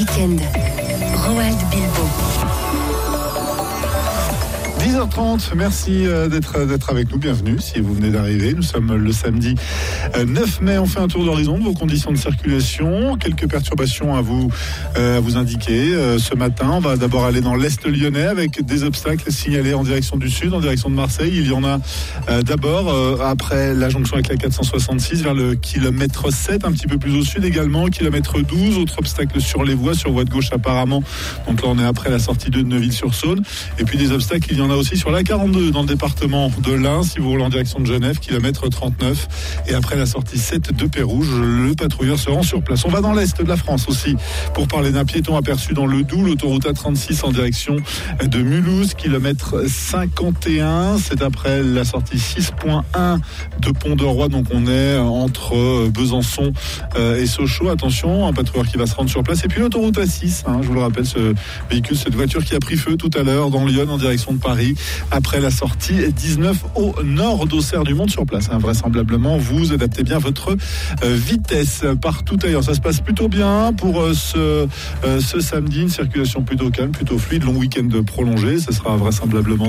week-end. Roald Bilbo. 10h30, merci d'être avec nous, bienvenue si vous venez d'arriver. Nous sommes le samedi 9 mai, on fait un tour d'horizon de vos conditions de circulation, quelques perturbations à vous indiquer. Ce matin, on va d'abord aller dans l'Est lyonnais avec des obstacles signalés en direction du sud, en direction de Marseille. Il y en a d'abord après la jonction avec la 466 vers le kilomètre 7, un petit peu plus au sud également, kilomètre 12, autre obstacle sur les voies, sur voie de gauche apparemment. Donc là on est après la sortie de Neuville-sur-Saône. Et puis des obstacles, il y en a aussi sur la 42 dans le département de l'Ain, si vous roulez en direction de Genève, kilomètre 39. Et après la sortie 7 de Pérouge, le patrouilleur se rend sur place. On va dans l'Est de la France aussi pour parler d'un piéton aperçu dans le Doubs, l'autoroute A36 en direction de Mulhouse, kilomètre 51. C'est après la sortie 6.1 de Pont-de-Roi, donc on est entre Besançon et Sochaux. Attention, un patrouilleur qui va se rendre sur place. Et puis l'autoroute A6, je vous le rappelle, ce véhicule, cette voiture qui a pris feu tout à l'heure dans Lyon en direction de Paris, après la sortie 19 au nord d'Auxerre du Monde sur place. Vraisemblablement, vous adaptez bien votre vitesse. Partout ailleurs, ça se passe plutôt bien pour ce samedi. Une circulation plutôt calme, plutôt fluide, long week-end prolongé. Ce sera vraisemblablement